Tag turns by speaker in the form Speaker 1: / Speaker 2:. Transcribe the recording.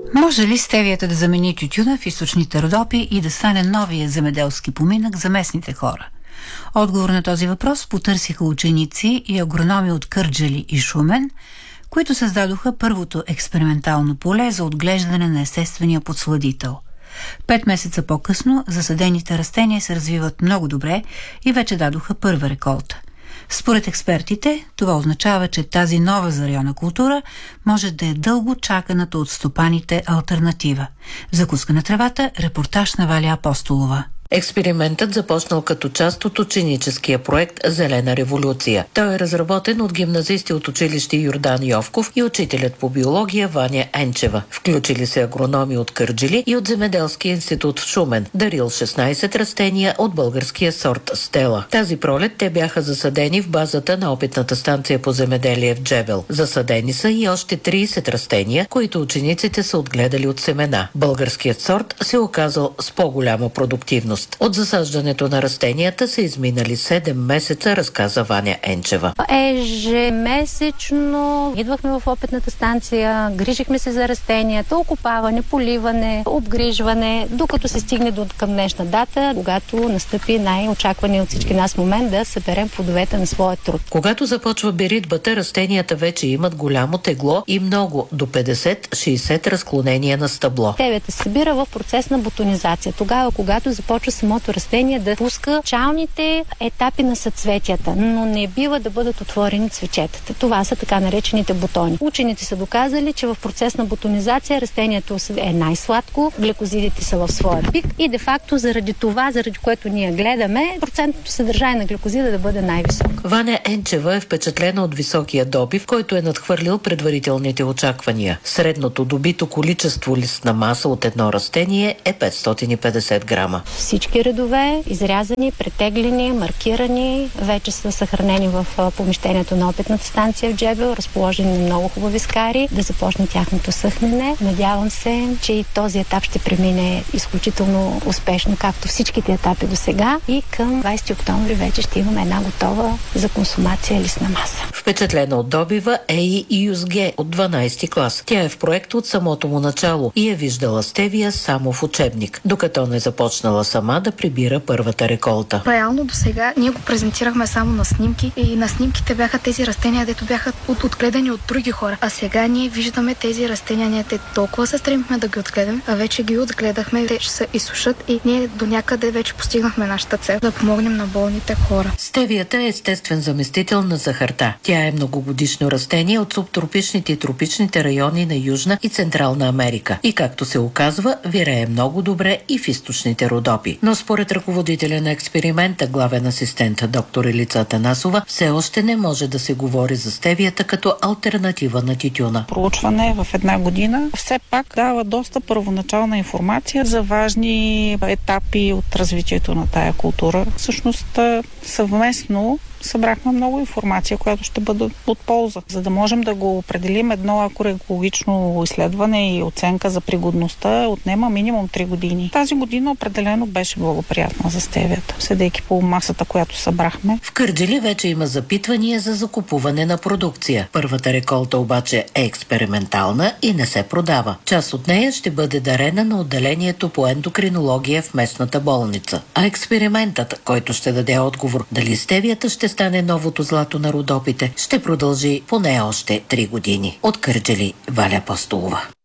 Speaker 1: Може ли стевията да замени тютюна в източните Родопи и да стане новия земеделски поминък за местните хора? Отговор на този въпрос потърсиха ученици и агрономи от Кърджали и Шумен, които създадоха първото експериментално поле за отглеждане на естествения подсладител. 5 месеца по-късно засадените растения се развиват много добре и вече дадоха първа реколта. Според експертите, това означава, че тази нова за района култура може да е дълго чаканата от стопаните алтернатива. В закуска на тревата репортаж на Валя Апостолова.
Speaker 2: Експериментът започнал като част от ученическия проект «Зелена революция». Той е разработен от гимназисти от училище Йордан Йовков и учителят по биология Ваня Енчева. Включили се агрономи от Кърджали и от Земеделския институт в Шумен. Дарил 16 растения от българския сорт Стела. Тази пролет те бяха засадени в базата на опитната станция по земеделие в Джебел. Засадени са и още 30 растения, които учениците са отгледали от семена. Българският сорт се оказал с по-голяма продуктивност. От засаждането на растенията са изминали 7 месеца, разказа Ваня Енчева.
Speaker 3: Ежемесечно идвахме в опитната станция, грижихме се за растенията, окопаване, поливане, обгрижване, докато се стигне до към днешна дата, когато настъпи най-очаквания от всички нас момент да съберем плодовете на своя труд.
Speaker 2: Когато започва беритбата, растенията вече имат голямо тегло и много, до 50-60 разклонения на стъбло.
Speaker 3: Стевията се събира в процес на бутонизация. Тогава, когато започва самото растение да пуска началните етапи на съцветията, но не бива да бъдат отворени цветчетата. Това са така наречените бутони. Учените са доказали, че в процес на бутонизация растението е най-сладко, гликозидите са в своя пик и де-факто заради това, заради което ние гледаме, процентното съдържание на гликозида да бъде най-високо.
Speaker 2: Ваня Енчева е впечатлена от високия добив, който е надхвърлил предварителните очаквания. Средното добито количество листна маса от едно растение е 550 грама.
Speaker 3: Всички редове, изрязани, претеглени, маркирани, вече са съхранени в помещението на опитната станция в Джебел, разположени на много хубави скари, да започне тяхното съхнене. Надявам се, че и този етап ще премине изключително успешно, както всичките етапи до сега, и към 20 октомври вече ще имаме една готова за консумация листна маса.
Speaker 2: Впечатлена от добива е и Юзге от 12-ти клас. Тя е в проект от самото му начало и е виждала стевия само в учебник, докато не започнала сама да прибира първата реколта.
Speaker 4: Реално до сега ние го презентирахме само на снимки и на снимките бяха тези растения, дето бяха отгледани от други хора. А сега ние виждаме тези растения, ние те толкова се стремихме да ги отгледаме, а вече ги отгледахме, те ще се изсушат и ние до някъде вече постигнахме нашата цел да помогнем на болните хора.
Speaker 2: Стевията е естествен заместител на захарта. Тя е многогодишно растение от субтропичните и тропичните райони на Южна и Централна Америка. И както се оказва, вирее много добре и в източните Родопи. Но според ръководителя на експеримента, главен асистент доктор Елица Атанасова, все още не може да се говори за стевията като алтернатива на тютюна.
Speaker 5: Проучване в една година все пак дава доста първоначална информация за важни етапи от развитието на тая култура. Всъщност съвместно събрахме много информация, която ще бъде от полза, за да можем да го определим. Едно агроекологично изследване и оценка за пригодността отнема минимум 3 години. Тази година определено беше благоприятна за стевията, седейки по масата, която събрахме.
Speaker 2: В Кърджали вече има запитвания за закупуване на продукция. Първата реколта обаче е експериментална и не се продава. Част от нея ще бъде дарена на отделението по ендокринология в местната болница. А експериментът, който ще даде отговор дали стевията ще стане новото злато на Родопите, ще продължи поне още 3 години. От Кърджали, Валя Апостолова.